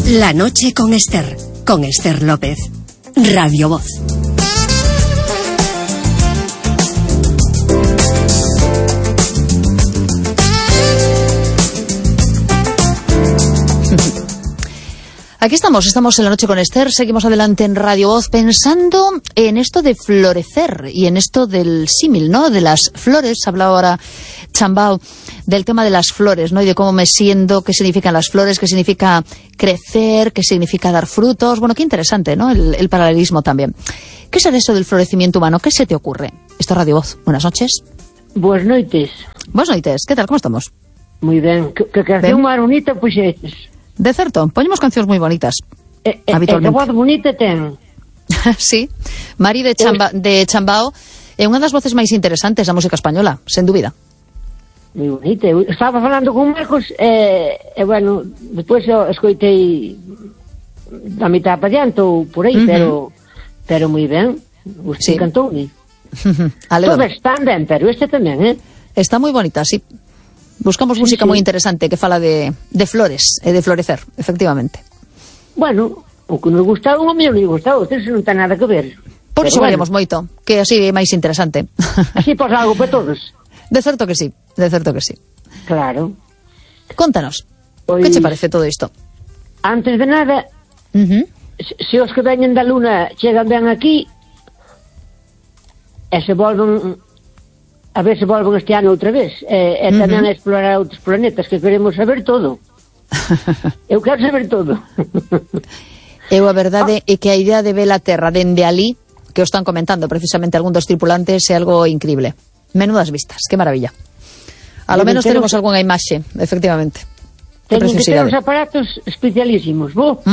La noche con Esther López. Radio Voz. Aquí estamos en La noche con Esther, seguimos adelante en Radio Voz pensando en esto de florecer y en esto del símil, ¿no? De las flores. Hablaba ahora Chambao del tema de las flores, ¿no? Y de cómo me siento, qué significan las flores, qué significa crecer, qué significa dar frutos. Bueno, qué interesante, ¿no? El paralelismo también. ¿Qué es eso del florecimiento humano? ¿Qué se te ocurre? Esto es Radio Voz. Buenas noches. Buenas noites. Buenas noites. ¿Qué tal? ¿Cómo estamos? Moi ben. Que canción máis bonita puxetes. De certo, poñemos cancións moi bonitas. Habitualmente. Que voz bonita ten. Sí, Mari de Chambao é unha das voces máis interesantes da música española, sen dúbida. Moi bonita. Eu estaba falando con Marcos bueno, despois eu escoitei da mitad para diante ou por aí, pero moi ben. Usted cantoume. Todas están ben, pero este tamén, Está moi bonita, sí. Buscamos música moi interesante que fala de flores e de florecer, efectivamente. Bueno, o que nos gustaba, o meu non gustaba, eso non ten nada que ver. Por iso valemos moito, que así é máis interesante. Así pasa algo para todos. De certo que sí, de certo que sí. Claro. Contanos, que che parece todo isto? Antes de nada, se os que veñen da Luna chegan ben aquí, e se volven... A ver se volven este ano outra vez. E tamén a explorar outros planetas, que queremos saber todo. Eu quero saber todo. A verdade é que a idea de ver a Terra dende ali, que o están comentando precisamente algún dos tripulantes, é algo increíble. Menudas vistas, que maravilla. A lo menos teremos algunha imaxe, efectivamente. Teñen que ter uns aparatos especialísimos,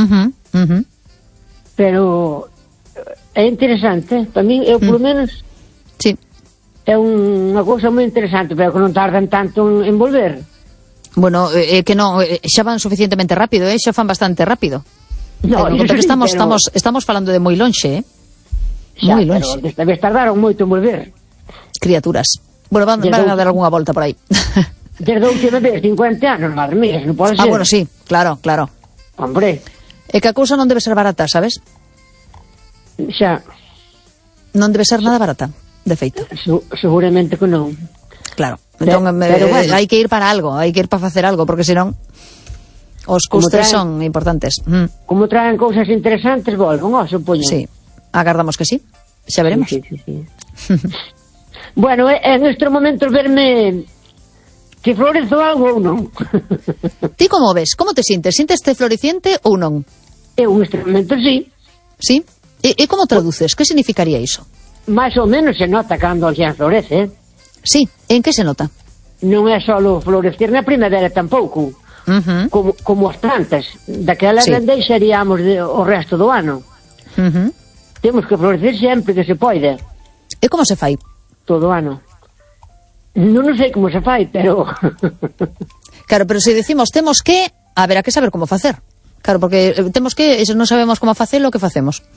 pero é interesante. Para mí, eu por lo menos... Sí. É unha cousa moi interesante, pero que non tardan tanto en volver. Bueno, que non, xa van suficientemente rápido, xa fan bastante rápido. No, pero estamos falando de moi lonxe, moi lonxe. Pero desta vez tardaron moito en volver. Criaturas. Bueno, van a dar algunha volta por aí. Desde a última vez, 50 anos, madre mía, non pode ser. Bueno, sí, claro. Hombre. É que a cousa non debe ser barata, sabes? Xa. Non debe ser nada barata. De feito. Seguramente que non. Claro. Entón, bueno, hai que ir para algo, hai que ir para facer algo, porque senón os custos son importantes. Como traen cousas interesantes, volven, supoño. Sí, agardamos que sí. Xa veremos. Sí. Bueno, en estes momentos verme que florezo algo ou non. Ti como ves? Como te sintes? Sinteste floreciente ou non? Eu nestes momentos sí. Sí? E como traduces? Que significaría iso? Más ou menos se nota cando xa florece. Sí, en que se nota? Non é só florecer na primavera tampouco, como as plantas. Daquela deixaríamos o resto do ano. Temos que florecer sempre que se poida. E como se fai? Todo o ano. Non sei como se fai, pero... Claro, pero se decimos temos que, haberá que saber como facer. Claro, porque temos que, se non sabemos como facelo, que facemos?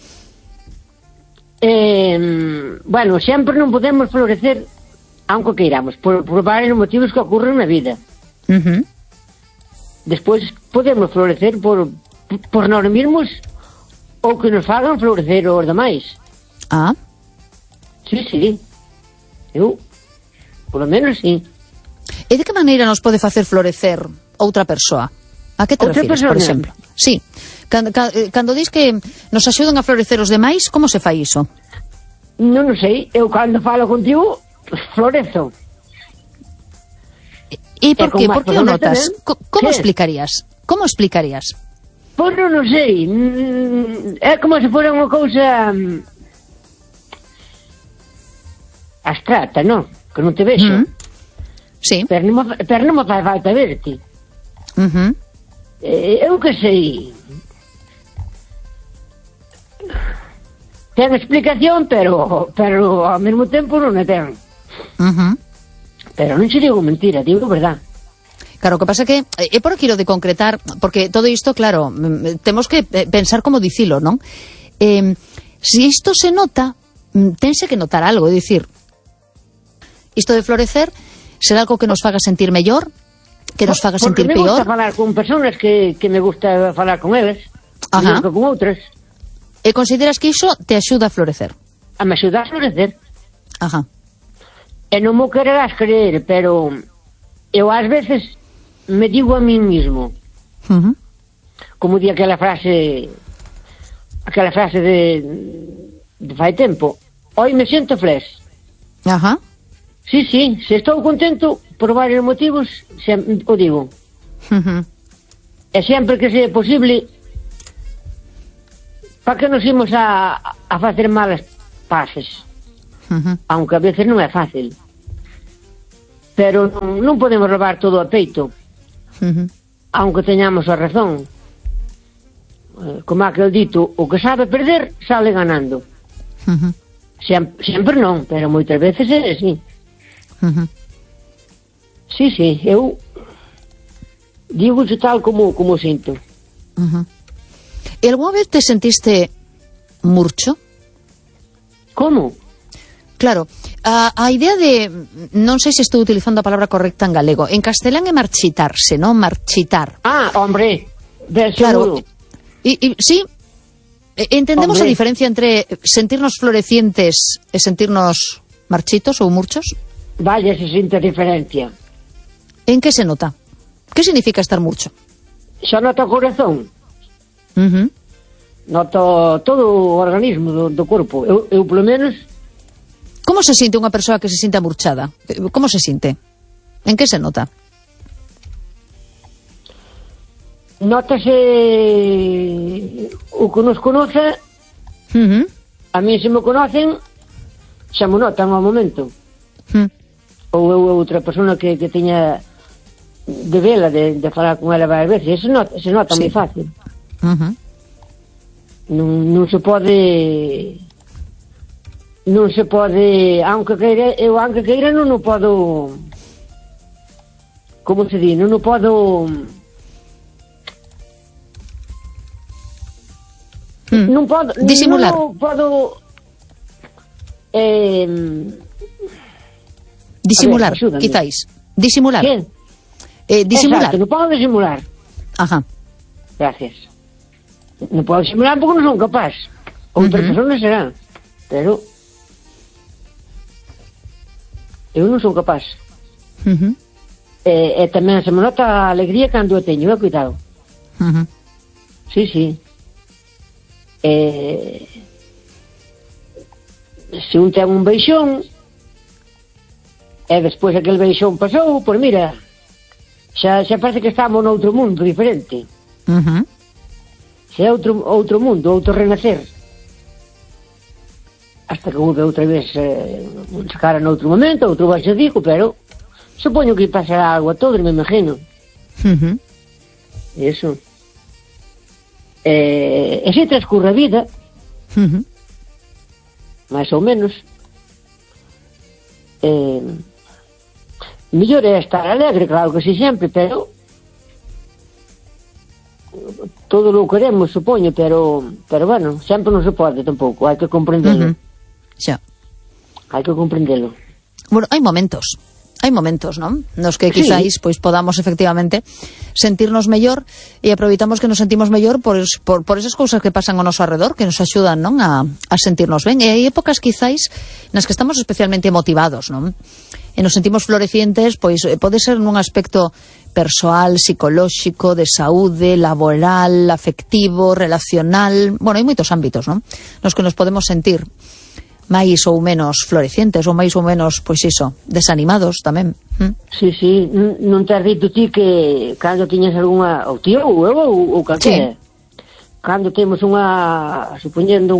Bueno, sempre non podemos florecer aunque queiramos, por varios motivos que ocurren na vida. Despois podemos florecer por nós mesmos ou que nos fagan florecer os demais. Sí. Eu, por lo menos, sí. E de que maneira nos pode facer florecer outra persoa? A que te refires, por exemplo? Sí. Cando dis que nos axudan a florecer os demais, como se fai iso? Non sei, eu cando falo contigo florezo. E por que? Por que o notas? Como explicarías? Como explicarías? Pois non sei. É como se fora unha cousa abstracta, non? Que non te vexo. Sí. Pero non me fai falta verte. Eu que sei. Ten explicación, pero ao mesmo tempo non a ten. Pero non se digo mentira, digo verdad. Claro, o que pasa que é por aquí lo de concretar, porque todo isto, claro, temos que pensar como dicilo, non? Se isto se nota, tense que notar algo, é dicir, isto de florecer será algo que nos faga sentir mellor, que nos faga sentir Porque me gusta peor. falar con personas que me gusta falar con elas, Ajá. nunca con outras. E consideras que iso te axuda a florecer? A me axudar a florecer. Ajá. E non mo quererás creer, pero eu ás veces me digo a mí mismo, Uh-huh. como di aquela frase de fai tempo, hoy me siento feliz. Ajá. Sí, se estou contento por varios motivos, o digo. Uh-huh. E sempre que sea posible, para que nos imos a facer malas pases? Uh-huh. Aunque a veces non é fácil. Pero non podemos levar todo a peito, Uh-huh. aunque teñamos a razón. Como aquel dito, o que sabe perder, sale ganando. Uh-huh. Sempre non, pero moitas veces é así. Uh-huh. Sí, eu digo tal como sinto. Uh-huh. E algunha vez te sentiste murcho? Como? Claro, a idea de, non sei se estou utilizando a palabra correcta en galego, en castelán é marchitarse, non? Marchitar. Ah, hombre, de Claro, seguro. sí, entendemos Hombre. a diferencia entre sentirnos florecientes e sentirnos marchitos ou murchos? Vaya, se sinte a diferencia. En que se nota? Que significa estar murcho? Xa nota o corazón, Uh-huh. noto todo o organismo do corpo. Eu polo menos, Como se sinte unha persoa que se sinte amurchada? Como se sinte? En que se nota? notase o que nos conoce, Uh-huh. a mí se me conocen, xa me notan ao momento. Uh-huh. Ou eu outra persona que teña de vela, de falar con ela varias veces, se nota Sí. moi fácil. Uh-huh. Non se pode, aunque queira non o podo, como se di, non o podo, non podo Disimular. non o podo Disimular, A ver, axúdame. quizáis. Disimular. ¿Qué? Disimular. Exacto, non podo disimular. Ajá. Gracias. Non podo disimular porque non son capaz. Outras persoas serán, pero eu non son capaz. Uh-huh. E tamén se me nota a alegría cando a teño, cuidado. Uh-huh. Sí. Se un ten un beixón e despois aquel beixón pasou, pois mira, xa parece que estamos noutro mundo diferente. Uh-huh. Xa é outro mundo, outro renacer. Hasta que volve outra vez cara noutro momento, outro baixo dico, pero supoño que pasará algo a todos, me imagino. Uh-huh. Eso. E se transcurre a vida, Uh-huh. máis ou menos, mellor é estar alegre, claro que sí, sempre, pero todo lo queremos, supoño, pero bueno, sempre non se pode tampouco, hai que comprendelo. Xa. Hai que comprendelo. Bueno, hai momentos, non? Nos que Sí. quizáis pois podamos efectivamente sentirnos mellor e aproveitamos que nos sentimos mellor por esas cousas que pasan ao noso arredor, que nos axudan, non, a sentirnos ben. E hai épocas quizáis nas que estamos especialmente motivados, non? E nos sentimos florecientes, pois pode ser nun aspecto persoal, psicolóxico, de saúde, laboral, afectivo, relacional. Bueno, hai moitos ámbitos, non? Nos que nos podemos sentir máis ou menos florecientes ou máis ou menos, pois iso, desanimados tamén. Sí, non te has dito ti que cando tiñas algunha, ou tío, ou eu, ou calquera, cando temos supoñendo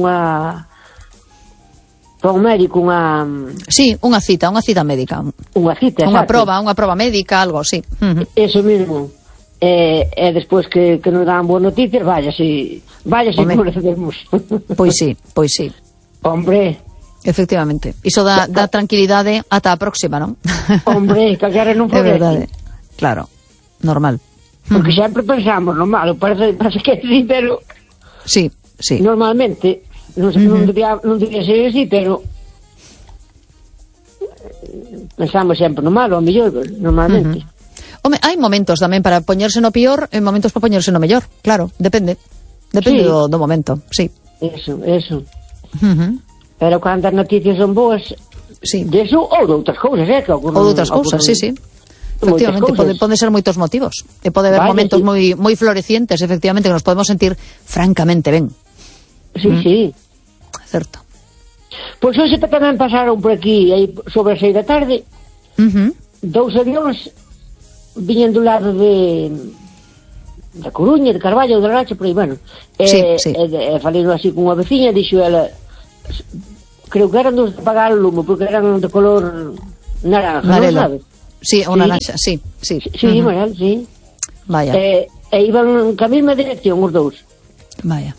para un médico Sí, unha cita médica. Unha cita, Unha exacto. prova médica, algo así. Eso mismo. E despois que nos dan boas noticias, vaya si como recebemos. Pois sí. Hombre, Efectivamente. Iso dá tranquilidade ata a próxima, non? hombre, calquera non É florece. verdade. Claro, normal. Porque sempre pensamos no malo, parece que sí, pero Sí. normalmente non debía ser así, pero pensamos sempre no malo, ao mellor, normalmente. Home, hai momentos tamén para poñerse no pior e momentos para poñerse no mellor, claro, depende do momento, sí. Eso. Uh-huh. Pero cando as noticias son boas, sí. Deso ou de outras cousas, que ou de outras cousas, sí. Efectivamente, pode ser moitos motivos. E pode haber momentos moi florecientes, efectivamente, que nos podemos sentir francamente ben. Sí. Certo. Pois hoxe tamén pasaron por aquí, aí sobre as 6 da tarde, dous avións viñen do lado da Coruña, de Carballo, de Racha, por aí, bueno. Sí. Falei así con unha veciña, dixo ela, creo que eran dos de apagar o lume, porque eran de color naranja, non sabes? Sí, o naranja, sí. Sí, Manuel, sí. Vaya. E iban ca mesma dirección os dous. Vaya.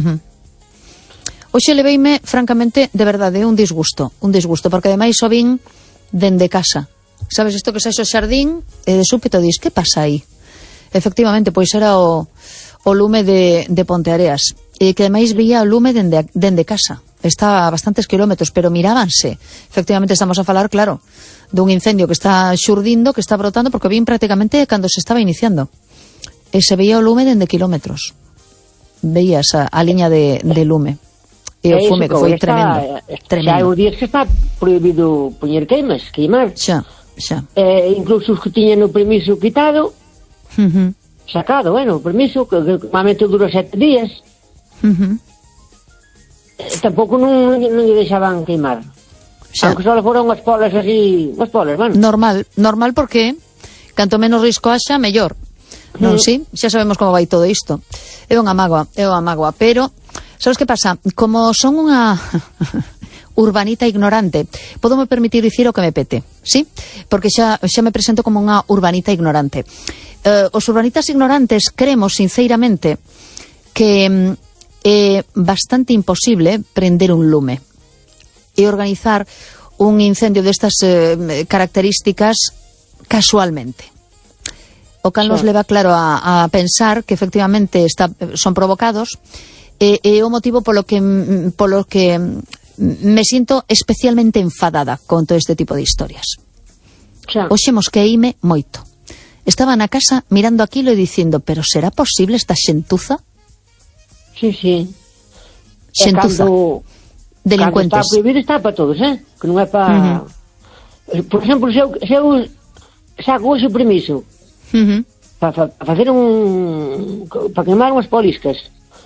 Hoxe leveime, francamente, de verdade, un disgusto, porque ademais o vin dende casa. Sabes, isto que saes ao xardín e de súpeto dis, que pasa aí? Efectivamente, pois era o lume de Ponteareas, e que ademais veía o lume dende casa. Está a bastantes kilómetros, pero mirábanse. Efectivamente, estamos a falar, claro, dun incendio que está xurdindo, que está brotando, porque vin prácticamente cando se estaba iniciando. E se veía o lume dende kilómetros. Veías a liña de lume. E o fume que foi tremendo. Xa hai os días que está prohibido poñer queimar. Xa. Incluso os que tiñan o permiso quitado, sacado, o permiso, que normalmente dura 7 días, tampouco non lle deixaban queimar. Aunque só foron as polas así, Normal porque canto menos risco haxa, mellor. Non, sí? Xa sabemos como vai todo isto. É unha mágoa, pero sabes que pasa? Como son unha urbanita ignorante, podo me permitir dicir o que me pete, sí? Porque xa me presento como unha urbanita ignorante. Os urbanitas ignorantes creemos sinceramente que é bastante imposible prender un lume e organizar un incendio destas características casualmente. O cal nos leva, claro, a pensar que efectivamente son provocados, e o motivo polo que me siento especialmente enfadada con todo este tipo de historias. Hoxe mosqueíme moito. Estaba na casa mirando aquilo e dicindo, pero será posible esta xentuza? Sí. Xentuza. Delincuentes. Cando está prohibido está para todos, que non é para... Por exemplo, se eu saco hoxe o permiso para facer para queimar unhas poliscas,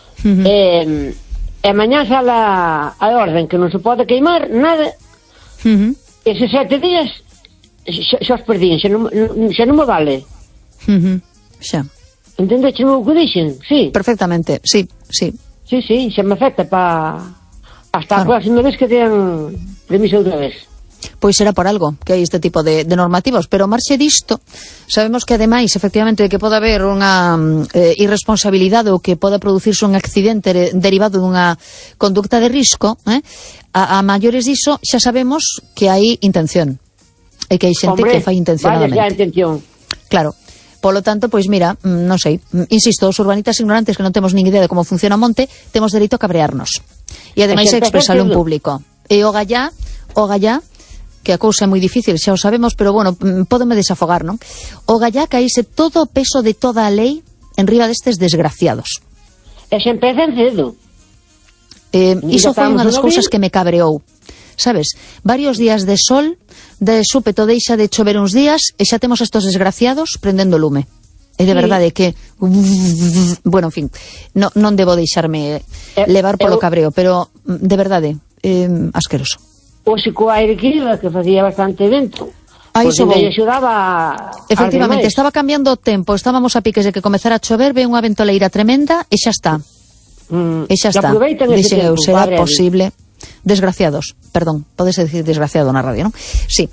e mañá sale a orden que non se pode queimar nada, eses 7 días xa os perdín, xa non me vale. Xa. Entendeche o que dixen? Sí. Perfectamente, sí. Sí, xa me afecta hasta a próxima vez que tean permiso outra vez. Pois será por algo que hai este tipo de normativas, pero marxe disto, sabemos que ademais, efectivamente, que pode haber unha irresponsabilidade ou que poda producirse un accidente derivado dunha conducta de risco, a maiores diso xa sabemos que hai intención, e que hai xente que fai intencionadamente. Vale, xa intención. Claro. Polo tanto, pois mira, non sei, insisto, os urbanitas ignorantes que non temos nin idea de como funciona o monte, temos dereito a cabrearnos. E ademais a expresalo en público. E o gallá, que a cousa é moi difícil, xa o sabemos, pero bueno, pódome desafogar, non? O gallá caíse todo o peso de toda a lei en riba destes desgraciados. E se empecen cedo. Iso foi unha das cousas que me cabreou. Sabes, varios días de sol, de súpeto deixa de chover uns días e xa temos estos desgraciados prendendo lume. É de verdade que bueno, en fin, non debo deixarme levar polo cabreo, pero de verdade, asqueroso. Hoxe co aire que iba, que facía bastante vento, pois me axudaba. Efectivamente, estaba cambiando o tempo, estábamos a piques de que comezara a chover, ve unha ventoleira tremenda e xa está. E xa está. Dixen eu, será posible. Desgraciados, perdón, podes decir desgraciado na radio, non? Sí,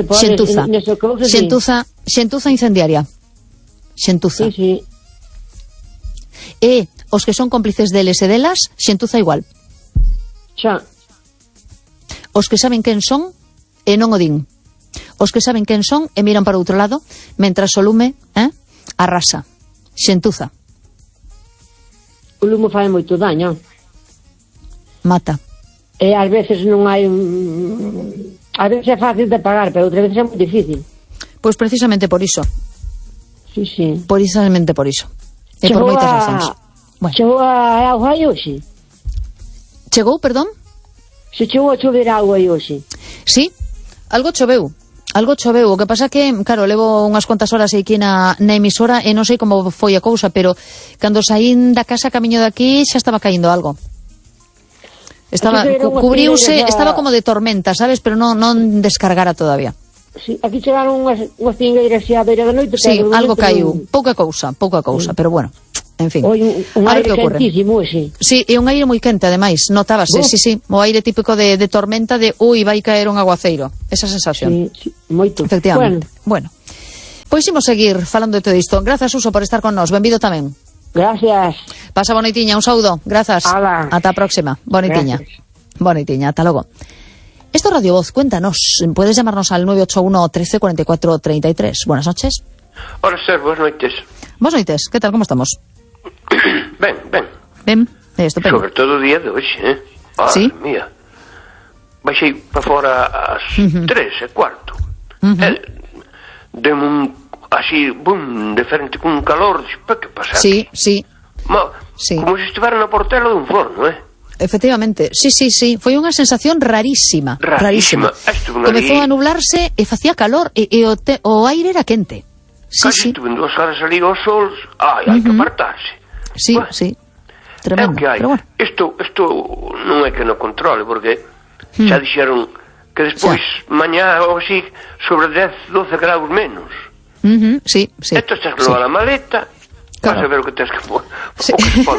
xentuza incendiaria. Xentuza. Sí. E os que son cómplices deles e delas, xentuza igual. Xa. Os que saben quen son e non o din. Os que saben quen son e miran para outro lado, mentras o lume arrasa. Xentuza. O lume fai moito daño. Mata. E ás veces non hai ás veces é fácil de pagar, pero outras veces é moi difícil. Pois precisamente por iso. Sí. Precisamente por iso. E por moitas razóns. Bueno. Chegou a auga aí hoxe? Chegou, perdón? Se chegou a chover auga aí hoxe? Sí, algo choveu. O que pasa que, claro, levo unhas cuantas horas aquí na emisora e non sei como foi a cousa, pero cando saín da casa camiño de aquí xa estaba caindo algo. Cubriuse, estaba como de tormenta, sabes, pero non descargara todavía. Sí, aquí chegaron unhas pingueiras xa a beira da noite. Sí, algo caiu, pouca cousa, pero bueno, en fin. Un aire quentísimo ese. Sí, e un aire moi quente, ademais, notábase, sí, o aire típico de tormenta de, vai caer un aguaceiro, esa sensación. Sí, moito. Efectivamente. Bueno, pois imos seguir falando de todo isto. Grazas, Suso, por estar con nós, benvido tamén. Gracias. Pasa bonitiña, un saúdo, grazas. Ata a próxima, bonitiña. Bonitiña, ata logo. Esto es Radio Voz, cuéntanos, puedes llamarnos al 981 13 44 33. Buenas noches. Hola, Esther, buenas noites. Buenas noites, ¿qué tal, cómo estamos? Ben, estupendo. Sobre todo o día de hoxe, Sí. Mía. Baixei para fora ás 3:15. Demo así, de frente con un calor, que pasa? Sí. Como se estivera na portela dun forno, Efectivamente, sí, foi unha sensación rarísima. Comezou a nublarse e facía calor e o aire era quente. Casi estuve 2 horas ali ao sol, hai que apartarse. Sí, tremendo, pero bueno. Isto non é que non controle, porque xa dixeron que despois, mañá ou así, sobre 10, 12 graus menos. Sí. Esto estás que levar a maleta, vas a ver o que tens que pôr.